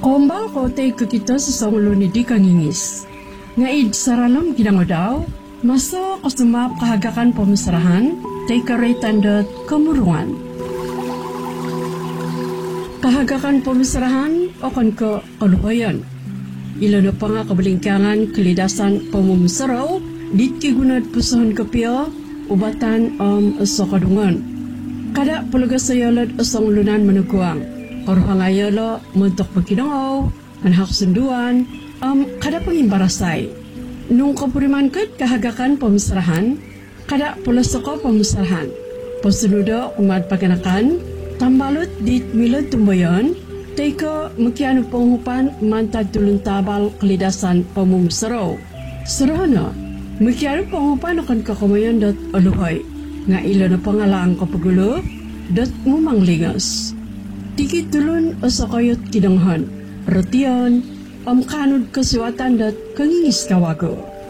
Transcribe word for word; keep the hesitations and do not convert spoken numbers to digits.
Kombal ko tay ko kita sa songlo ni di kangingis. Ngaid saralam ginangodaw, maso kusumap kahagakan pemusrahan, tay karay tandat kemurungan. Kahagakan pemusrahan akan ke kaluhayan. Ilo na pa nga kabalingkangan kalidasan pemumusaraw, dit kigunad pusahan kapia, ubatan om um, sokadungan. Kada pulaga sayalad asong lunan manuguang. Karuhangayala muntok pagkinangaw, manhak sunduan, um, kada pangimbarasay. Nung kapuriman kat kahagakan pemusrahan, kada pula soko pemusrahan. Pasunudo umat paganakan, tambalot dit milad tumbayan, teka makiano pengupan mantad tulun tabal kelidasan pemumusaraw. Serahana, makiano pengupan akan kakamayan dat aluhay, nga ilo na pangalaang kapagulo, dat mumanglingas. Tikit tulun o sa kayot kinanghan, rotiyan, am kanod kasiwatan dat kangingis kawago.